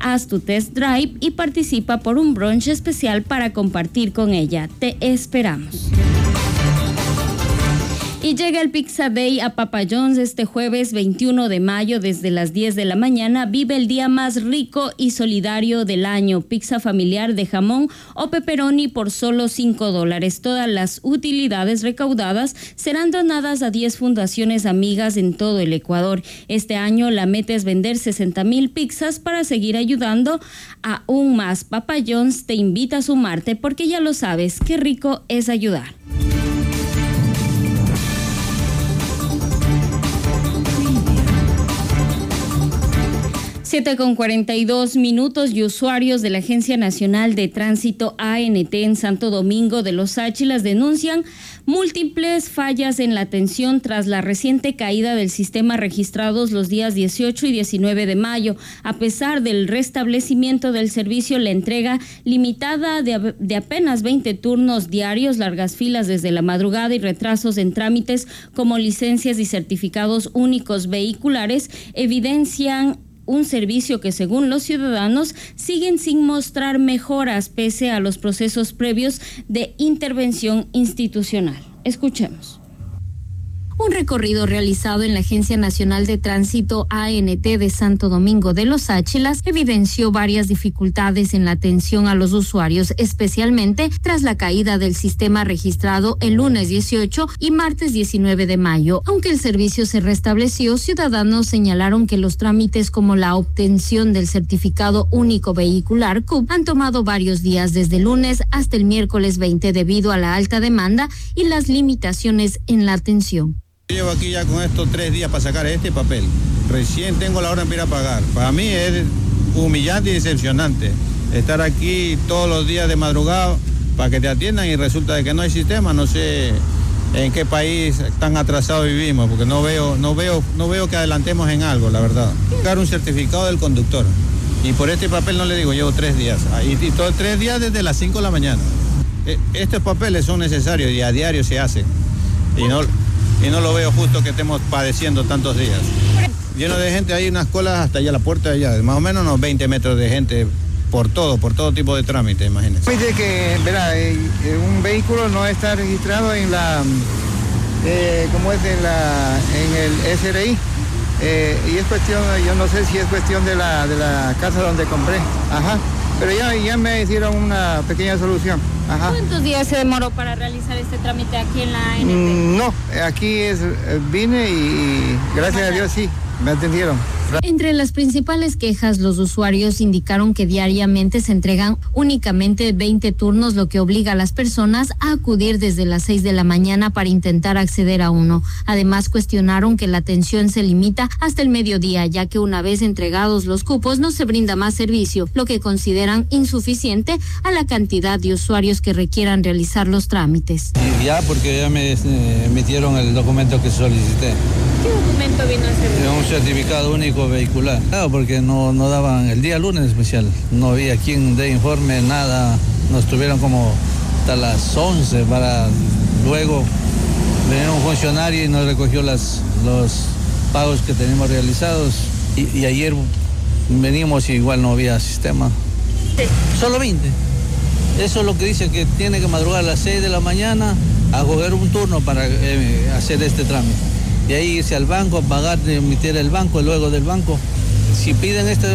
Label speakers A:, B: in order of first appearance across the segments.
A: haz tu test drive y participa por un brunch especial para compartir con ella. Te esperamos. Y llega el Pizza Day a Papa John's este jueves 21 de mayo desde las 10 de la mañana. Vive el día más rico y solidario del año. Pizza familiar de jamón o pepperoni por solo $5. Todas las utilidades recaudadas serán donadas a 10 fundaciones amigas en todo el Ecuador. Este año la meta es vender 60,000 pizzas para seguir ayudando aún más. Papa John's te invita a sumarte porque ya lo sabes, qué rico es ayudar. 7:42 y usuarios de la Agencia Nacional de Tránsito ANT en Santo Domingo de los Áchilas denuncian múltiples fallas en la atención tras la reciente caída del sistema registrados los días 18 y 19 de mayo. A pesar del restablecimiento del servicio, la entrega limitada de apenas 20 turnos diarios, largas filas desde la madrugada y retrasos en trámites como licencias y certificados únicos vehiculares evidencian un servicio que, según los ciudadanos, siguen sin mostrar mejoras pese a los procesos previos de intervención institucional. Escuchemos. Un recorrido realizado en la Agencia Nacional de Tránsito ANT de Santo Domingo de los Áchilas evidenció varias dificultades en la atención a los usuarios, especialmente tras la caída del sistema registrado el lunes 18 y martes 19 de mayo. Aunque el servicio se restableció, ciudadanos señalaron que los trámites como la obtención del certificado único vehicular CUV han tomado varios días desde el lunes hasta el miércoles 20 debido a la alta demanda y las limitaciones en la atención.
B: Llevo aquí ya con estos 3 días para sacar este papel. Recién tengo la orden para ir a pagar. Para mí es humillante y decepcionante estar aquí todos los días de madrugada para que te atiendan y resulta de que no hay sistema. No sé en qué país tan atrasado vivimos, porque no veo que adelantemos en algo, la verdad. Sacar un certificado del conductor. Y por este papel no le digo, llevo 3 días. Y todos 3 días desde las 5 de la mañana. Estos papeles son necesarios y a diario se hacen. Y no lo veo justo que estemos padeciendo tantos días. Lleno de gente, hay unas colas hasta allá, la puerta de allá, más o menos unos 20 metros de gente por todo tipo de trámite, imagínense.
C: Dice que, verá, un vehículo no está registrado en la, en el SRI. Y es cuestión, yo no sé si es cuestión de la casa donde compré. Ajá. Pero ya me hicieron una pequeña solución. Ajá.
A: ¿Cuántos días se demoró para realizar este trámite aquí en la ANT?
C: No, aquí vine y gracias a Dios sí, me atendieron.
A: Entre las principales quejas, los usuarios indicaron que diariamente se entregan únicamente 20 turnos, lo que obliga a las personas a acudir desde las 6 de la mañana para intentar acceder a uno. Además, cuestionaron que la atención se limita hasta el mediodía, ya que una vez entregados los cupos no se brinda más servicio, lo que consideran insuficiente a la cantidad de usuarios que requieran realizar los trámites.
D: Ya, porque ya me emitieron el documento que solicité.
A: ¿Qué documento vino a ser?
D: Un certificado único vehicular. Claro, porque no daban el día lunes especial. No había quien dé informe, nada. Nos tuvieron como hasta las 11 para luego venir un funcionario y nos recogió los pagos que teníamos realizados. Y ayer venimos y igual no había sistema.
A: Sí.
D: Solo 20. Eso es lo que dice, que tiene que madrugar a las 6 de la mañana a coger un turno para hacer este trámite. De ahí irse al banco, pagar, emitir el banco, luego del banco. Si piden esto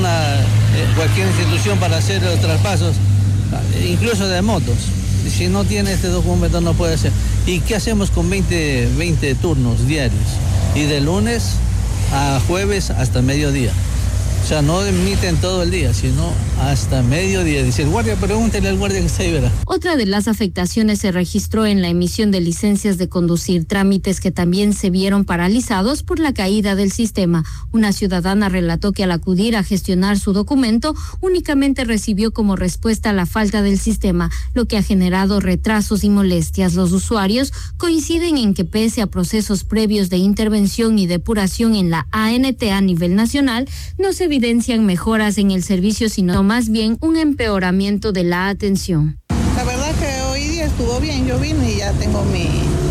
D: en cualquier institución para hacer los traspasos, incluso de motos, si no tiene este documento no puede hacer. ¿Y qué hacemos con 20 turnos diarios? Y de lunes a jueves hasta mediodía. O sea, no emiten todo el día, sino hasta mediodía. Dice el guardia, pregúntele al guardia que está ahí, verá.
A: Otra de las afectaciones se registró en la emisión de licencias de conducir, trámites que también se vieron paralizados por la caída del sistema. Una ciudadana relató que al acudir a gestionar su documento, únicamente recibió como respuesta la falta del sistema, lo que ha generado retrasos y molestias. Los usuarios coinciden en que pese a procesos previos de intervención y depuración en la ANT a nivel nacional, no se evidencian mejoras en el servicio, sino más bien un empeoramiento de la atención.
E: La verdad que hoy día estuvo bien, yo vine y ya tengo mi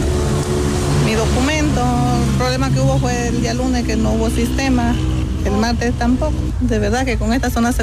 E: documento. El problema que hubo fue el día lunes que no hubo sistema, el martes tampoco. De verdad que con esta zona